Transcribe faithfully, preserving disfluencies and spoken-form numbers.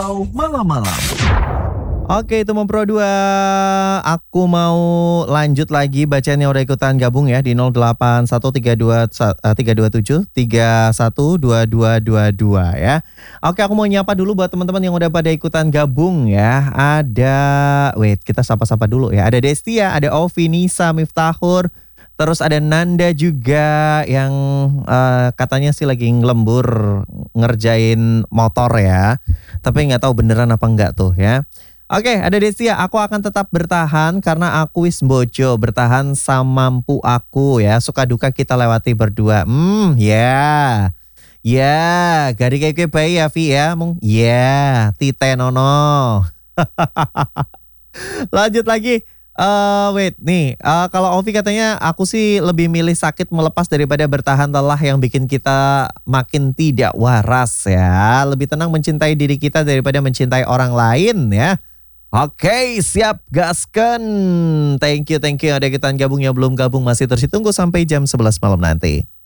Malam-malam. Oke, itu Pro dua. Aku mau lanjut lagi bacaan yang udah ikutan gabung ya di nol delapan satu tiga dua tiga dua tujuh tiga satu dua dua dua dua ya. Oke, aku mau nyapa dulu buat teman-teman yang udah pada ikutan gabung ya. Ada, wait, kita sapa-sapa dulu ya. Ada Destia, ada Ovi, Nisa, Miftahur. Terus ada Nanda juga yang uh, katanya sih lagi ngelembur ngerjain motor ya. Tapi nggak tahu beneran apa enggak tuh ya. Oke, ada Destia, aku akan tetap bertahan karena aku wis bojo, bertahan samampu aku ya. Suka duka kita lewati berdua. Hmm, ya. Yeah. Ya, yeah. Gari kayak bayi ya Vi ya. Mung, ya, yeah. Tite nono. Lanjut lagi. Uh, wait nih, uh, kalau Ovi katanya aku sih lebih milih sakit melepas daripada bertahan lelah yang bikin kita makin tidak waras ya. Lebih tenang mencintai diri kita daripada mencintai orang lain ya. Oke, siap, gaskan. Thank you, thank you. Ada kita gabung yang belum gabung masih terus ditunggu sampai jam sebelas malam nanti.